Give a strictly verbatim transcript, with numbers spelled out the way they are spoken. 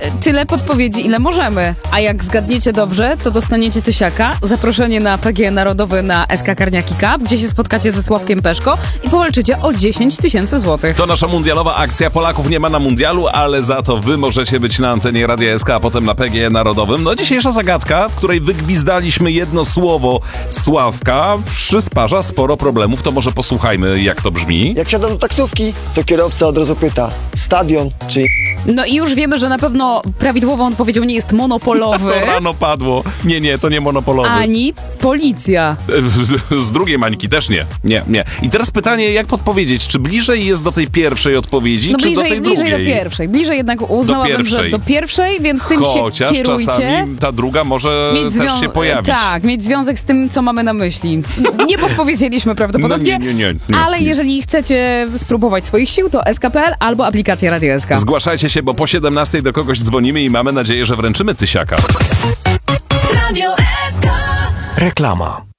tyle podpowiedzi, ile możemy. A jak zgadniecie dobrze, to dostaniecie tysiaka, zaproszenie na P G Narodowy na S K Karniaki Cup, gdzie się spotkacie ze Sławkiem Peszko i powalczycie o dziesięć tysięcy złotych. To nasza mundialowa akcja. Polaków nie ma na mundialu, ale za to wy możecie być na antenie Radia S K, a potem na P G Narodowym. No dzisiejsza zagadka, w której wygwizdaliśmy jedno słowo Sławka, przysparza sporo problemów. To może posłuchajmy, jak to brzmi. Jak siadam do taksówki, to kierowca od razu pyta, stadion czy... No i już wiemy, że na pewno prawidłową odpowiedzią nie jest monopolowy, To rano padło. Nie, nie, to nie monopolowy. ani policja. Z drugiej Mańki też nie. Nie, nie. I teraz pytanie, jak podpowiedzieć, czy bliżej jest do tej pierwszej odpowiedzi, No czy bliżej, do tej bliżej drugiej? do pierwszej. Bliżej jednak uznałabym, Do że pierwszej. do pierwszej, więc tym Chociaż się kierujcie. czasami ta druga może Mieć też zwią- się pojawić. Tak, mieć związek z tym, co mamy na myśli. Nie podpowiedzieliśmy prawdopodobnie, No nie, nie, nie, nie, ale nie. jeżeli chcecie spróbować swoich sił, to S K kropka P L albo aplikacja Radio S K. Zgłaszajcie się, bo po siedemnastej do kogoś dzwonimy i mamy nadzieję, że wręczymy tysiaka. Radio S K. Reklama.